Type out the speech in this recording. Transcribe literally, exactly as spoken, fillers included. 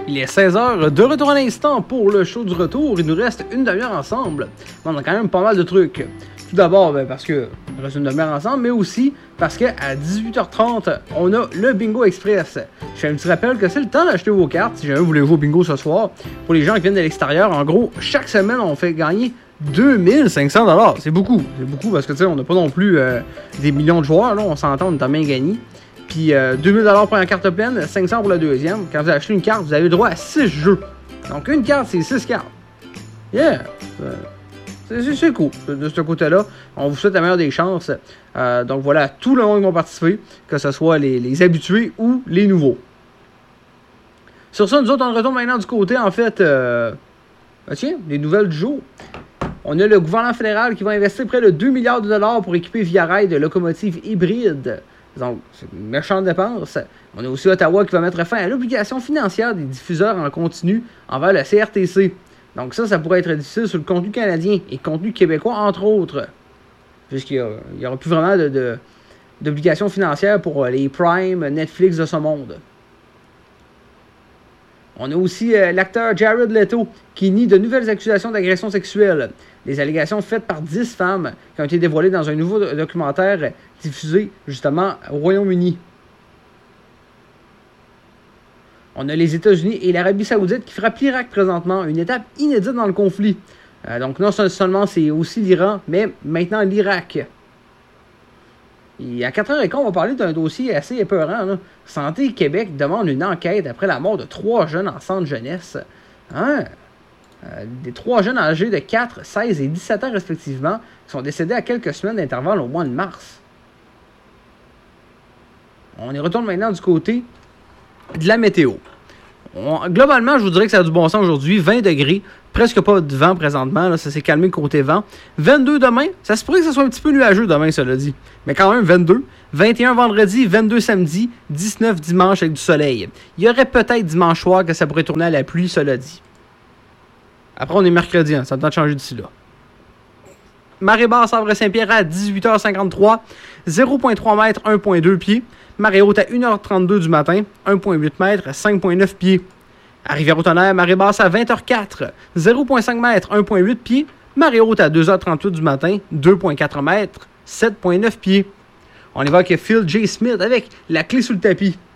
Il est seize heures, de retour à l'instant pour le show du retour. Il nous reste une demi-heure ensemble. On a quand même pas mal de trucs. Tout d'abord, ben, parce que il reste une demi-heure ensemble, mais aussi parce qu'à dix-huit heures trente, on a le Bingo Express. Je fais un petit rappel que c'est le temps d'acheter vos cartes si jamais vous voulez jouer au bingo ce soir. Pour les gens qui viennent de l'extérieur, en gros, chaque semaine, on fait gagner deux mille cinq cents dollars. C'est beaucoup. C'est beaucoup parce que, tu sais, on n'a pas non plus euh, des millions de joueurs. Là, on s'entend, on est en main gagnée. Puis euh, deux mille dollars pour la carte pleine, cinq cents pour la deuxième. Quand vous achetez une carte, vous avez le droit à six jeux. Donc une carte, c'est six cartes. Yeah! Euh, c'est, c'est cool de, de ce côté-là. On vous souhaite la meilleure des chances. Euh, donc voilà, tout le monde qui va participer, que ce soit les, les habitués ou les nouveaux. Sur ça, nous autres, on retourne maintenant du côté, en fait... Euh, ah tiens, les nouvelles du jour. On a le gouvernement fédéral qui va investir près de deux milliards de dollars pour équiper Via Rail de locomotives hybrides. Donc, c'est une méchante dépense. On a aussi Ottawa qui va mettre fin à l'obligation financière des diffuseurs en continu envers le C R T C. Donc ça, ça pourrait être difficile sur le contenu canadien et le contenu québécois, entre autres. Puisqu'il n'y aura plus vraiment de, de, d'obligation financière pour les Prime, Netflix de ce monde. On a aussi euh, l'acteur Jared Leto qui nie de nouvelles accusations d'agression sexuelle. Les allégations faites par dix femmes qui ont été dévoilées dans un nouveau documentaire diffusé justement au Royaume-Uni. On a les États-Unis et l'Arabie Saoudite qui frappent l'Irak présentement, une étape inédite dans le conflit. Euh, donc non seulement c'est aussi l'Iran, mais maintenant l'Irak. Et à quatre heures quinze, on va parler d'un dossier assez épeurant. Là. Santé Québec demande une enquête après la mort de trois jeunes en centre jeunesse. Hein? Euh, des trois jeunes âgés de quatre, seize et dix-sept ans respectivement, qui sont décédés à quelques semaines d'intervalle au mois de mars. On y retourne maintenant du côté de la météo. On, globalement, je vous dirais que ça a du bon sens aujourd'hui. vingt degrés, presque pas de vent présentement. Là, ça s'est calmé côté vent. vingt-deux demain. Ça se pourrait que ça soit un petit peu nuageux demain, cela dit. Mais quand même, vingt-deux. vingt et un vendredi, vingt-deux samedi, dix-neuf dimanche avec du soleil. Il y aurait peut-être dimanche soir que ça pourrait tourner à la pluie, cela dit. Après, on est mercredi. Hein, ça a le temps de changer d'ici là. Marée basse Havre-Saint-Pierre à dix-huit heures cinquante-trois. zéro virgule trois mètres, un virgule deux pieds. Marée haute à une heure trente-deux du matin, un virgule huit mètres, cinq virgule neuf pieds. À Rivière-au-Tonnerre, marée basse à vingt heures quatre, zéro virgule cinq mètres, un virgule huit pieds. Marée haute à deux heures trente-huit du matin, deux virgule quatre mètres, sept virgule neuf pieds. On évoque Phil J. Smith avec la clé sous le tapis.